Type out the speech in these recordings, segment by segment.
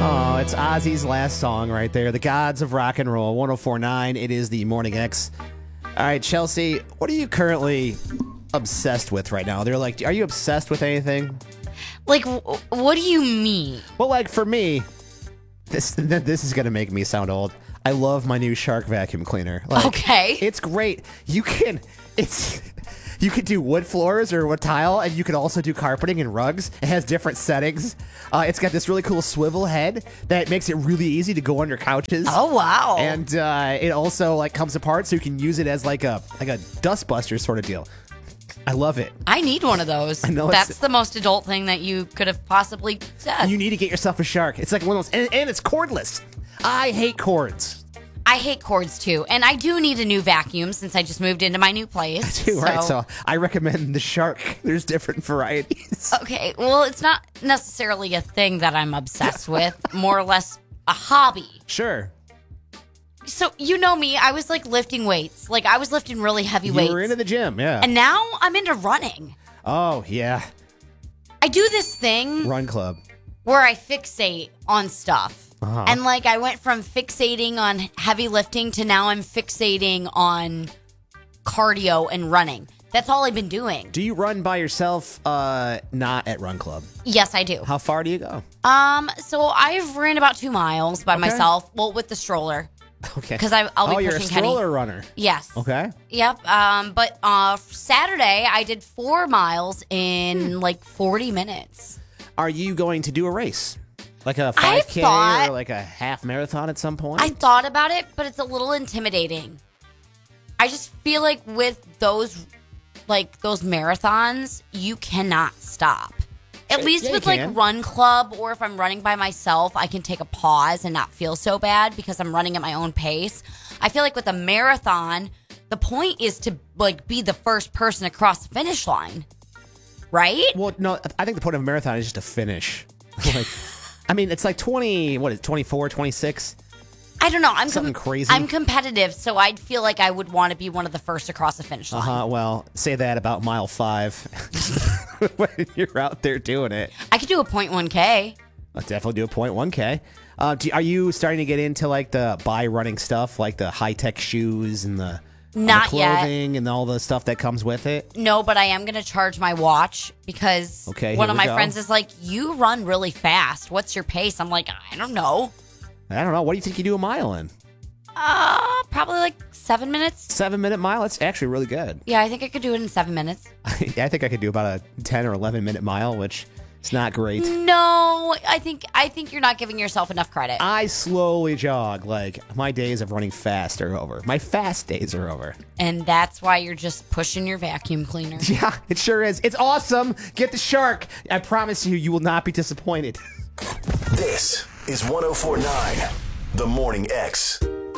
Oh, it's Ozzy's last song right there. The Gods of Rock and Roll, 104.9. It is the Morning X. All right, Chelsea, what are you currently obsessed with right now? They're like, are you obsessed with anything? Like, what do you mean? Well, like for me, this is going to make me sound old. I love my new Shark vacuum cleaner. Like, Okay. It's great. You can do wood floors or wood tile, and you can also do carpeting and rugs. It has different settings. It's got this really cool swivel head that makes it really easy to go under couches. Oh, wow. And it also like comes apart so you can use it as like a dust buster sort of deal. I love it. I need one of those. I know That's the most adult thing that you could have possibly said. You need to get yourself a Shark. It's like one of those, and it's cordless. I hate cords. I hate cords too, and I do need a new vacuum since I just moved into my new place. Right, so I recommend the Shark. There's different varieties. Okay, well, it's not necessarily a thing that I'm obsessed with, more or less a hobby. Sure. So, you know me, I was like lifting weights. Like, I was lifting really heavy weights. You were into the gym, yeah. And now I'm into running. Oh, yeah. I do this thing Run club. where I fixate on stuff. Uh-huh. And like I went from fixating on heavy lifting to now I'm fixating on cardio and running. That's all I've been doing. Do you run by yourself, not at Run Club? Yes, I do. How far do you go? So I've ran about 2 miles by myself. Well, with the stroller. Okay. Because I'll be pushing you're a stroller Kenny. runner. Yes. Okay. Yep. But Saturday I did 4 miles in like 40 minutes. Are you going to do a race? Like a 5K or like a half marathon at some point? I thought about it, but it's a little intimidating. I just feel like with those marathons, you cannot stop. At least with like Run Club, or if I'm running by myself, I can take a pause and not feel so bad because I'm running at my own pace. I feel like with a marathon, the point is to like be the first person across the finish line. Right? Well, no, I think the point of a marathon is just to finish. Like, I mean, it's like 24, 26? I don't know. Something crazy. I'm competitive, so I'd feel like I would want to be one of the first across the finish line. Well, say that about mile 5 when you're out there doing it. I could do a 0.1K. I'll definitely do a 0.1K. Are you starting to get into like the running stuff, like the high-tech shoes and the clothing and all the stuff that comes with it? No, but I am going to charge my watch because one of my friends is like, you run really fast. What's your pace? I'm like, I don't know. What do you think you do a mile in? Probably like 7 minutes. 7-minute mile? That's actually really good. Yeah, I think I could do it in 7 minutes. I think I could do about a 10 or 11-minute mile, which is not great. No, I think you're not giving yourself enough credit. I slowly jog. Like, my days of running fast are over. My fast days are over. And that's why you're just pushing your vacuum cleaner. Yeah, it sure is. It's awesome. Get the Shark. I promise you will not be disappointed. This is 104.9, The Morning X.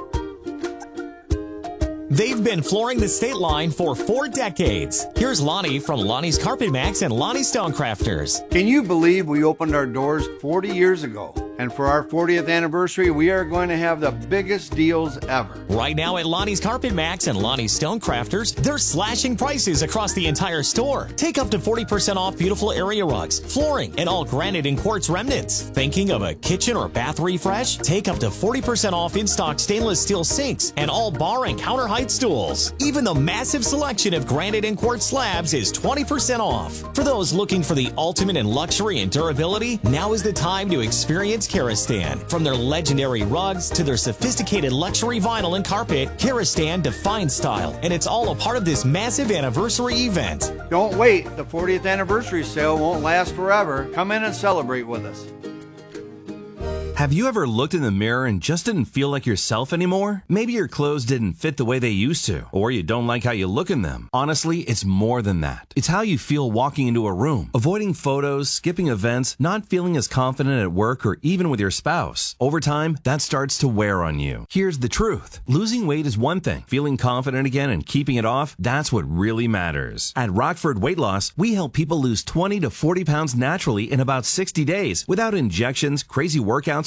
They've been flooring the state line for 4 decades. Here's Lonnie from Lonnie's Carpet Max and Lonnie Stonecrafters. Can you believe we opened our doors 40 years ago? And for our 40th anniversary, we are going to have the biggest deals ever. Right now at Lonnie's Carpet Max and Lonnie's Stonecrafters, they're slashing prices across the entire store. Take up to 40% off beautiful area rugs, flooring, and all granite and quartz remnants. Thinking of a kitchen or bath refresh? Take up to 40% off in-stock stainless steel sinks and all bar and counter height stools. Even the massive selection of granite and quartz slabs is 20% off. For those looking for the ultimate in luxury and durability, now is the time to experience Karastan. From their legendary rugs to their sophisticated luxury vinyl and carpet, Karastan defines style, and it's all a part of this massive anniversary event. Don't wait. The 40th anniversary sale won't last forever. Come in and celebrate with us. Have you ever looked in the mirror and just didn't feel like yourself anymore? Maybe your clothes didn't fit the way they used to, or you don't like how you look in them. Honestly, it's more than that. It's how you feel walking into a room, avoiding photos, skipping events, not feeling as confident at work or even with your spouse. Over time, that starts to wear on you. Here's the truth. Losing weight is one thing. Feeling confident again and keeping it off, that's what really matters. At Rockford Weight Loss, we help people lose 20 to 40 pounds naturally in about 60 days without injections, crazy workouts,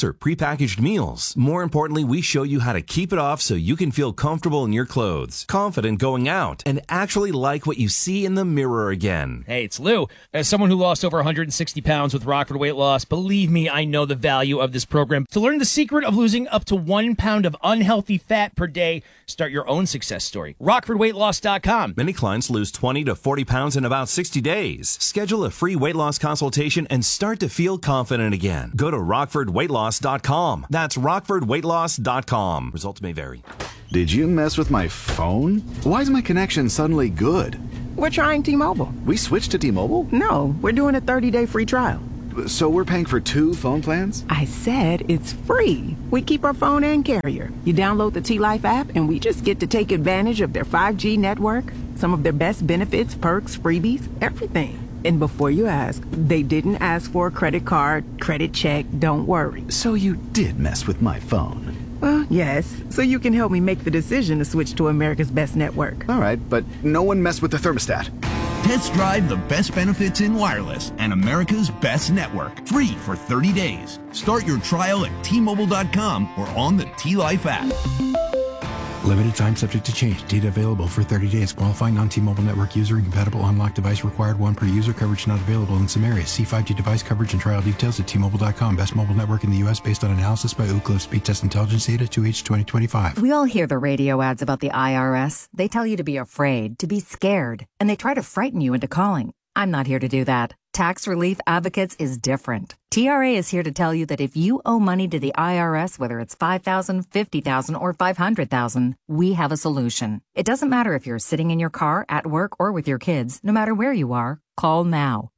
or prepackaged meals. More importantly, we show you how to keep it off so you can feel comfortable in your clothes, confident going out, and actually like what you see in the mirror again. Hey, it's Lou. As someone who lost over 160 pounds with Rockford Weight Loss, believe me, I know the value of this program. To learn the secret of losing up to 1 pound of unhealthy fat per day, start your own success story. RockfordWeightLoss.com. Many clients lose 20 to 40 pounds in about 60 days. Schedule a free weight loss consultation and start to feel confident again. Go to RockfordWeightLoss.com. That's RockfordWeightLoss.com. Results may vary. Did you mess with my phone? Why is my connection suddenly good? We're trying T-Mobile. We switched to T-Mobile? No, we're doing a 30-day free trial. So we're paying for 2 phone plans? I said it's free. We keep our phone and carrier. You download the T-Life app and we just get to take advantage of their 5G network, some of their best benefits, perks, freebies, everything. And before you ask, they didn't ask for a credit card, credit check, don't worry. So you did mess with my phone? Well, yes. So you can help me make the decision to switch to America's best network. All right, but no one messed with the thermostat. Test drive the best benefits in wireless and America's best network. Free for 30 days. Start your trial at T-Mobile.com or on the T-Life app. Limited time subject to change. Data available for 30 days. Qualifying non-T-Mobile network user. Incompatible unlocked device required. 1 per user. Coverage not available in some areas. See 5G device coverage and trial details at T-Mobile.com. Best mobile network in the U.S. based on analysis by Ookla Speed Test Intelligence Data 2H 2025. We all hear the radio ads about the IRS. They tell you to be afraid, to be scared, and they try to frighten you into calling. I'm not here to do that. Tax Relief Advocates is different. TRA is here to tell you that if you owe money to the IRS, whether it's $5,000, $50,000, or $500,000, we have a solution. It doesn't matter if you're sitting in your car, at work, or with your kids. No matter where you are, call now.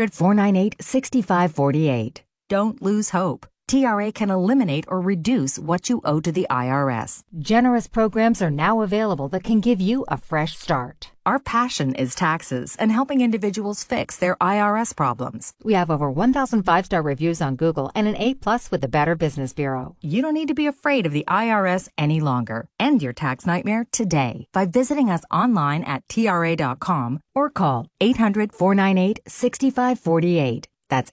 800-498-6548. Don't lose hope. TRA can eliminate or reduce what you owe to the IRS. Generous programs are now available that can give you a fresh start. Our passion is taxes and helping individuals fix their IRS problems. We have over 1,000 5-star reviews on Google and an A+ with the Better Business Bureau. You don't need to be afraid of the IRS any longer. End your tax nightmare today by visiting us online at TRA.com or call 800-498-6548. That's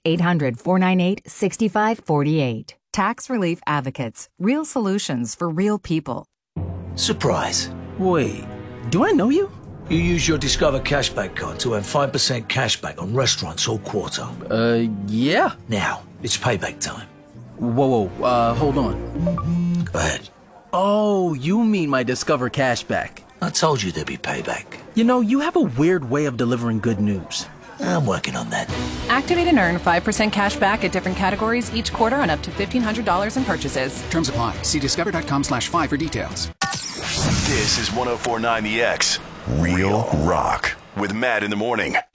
800-498-6548. Tax Relief Advocates. Real solutions for real people. Surprise. Wait, do I know you? You use your Discover Cashback card to earn 5% cashback on restaurants all quarter. Yeah. Now, it's payback time. Whoa, hold on. Go ahead. Oh, you mean my Discover Cashback. I told you there'd be payback. You know, you have a weird way of delivering good news. I'm working on that. Activate and earn 5% cash back at different categories each quarter on up to $1,500 in purchases. Terms apply. See discover.com/5 for details. This is 104.9 The X. Real Rock with Matt in the morning.